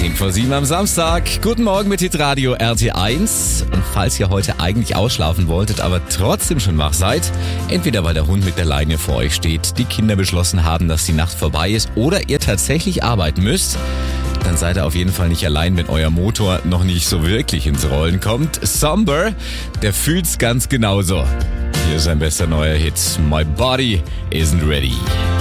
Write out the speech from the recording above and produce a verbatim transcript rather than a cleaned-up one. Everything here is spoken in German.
zehn vor sieben am Samstag. Guten Morgen mit Hitradio R T eins. Und falls ihr heute eigentlich ausschlafen wolltet, aber trotzdem schon wach seid, entweder weil der Hund mit der Leine vor euch steht, die Kinder beschlossen haben, dass die Nacht vorbei ist oder ihr tatsächlich arbeiten müsst, dann seid ihr auf jeden Fall nicht allein, wenn euer Motor noch nicht so wirklich ins Rollen kommt. Somber, der fühlt's ganz genauso. Hier ist sein bester neuer Hit, My Body Isn't Ready.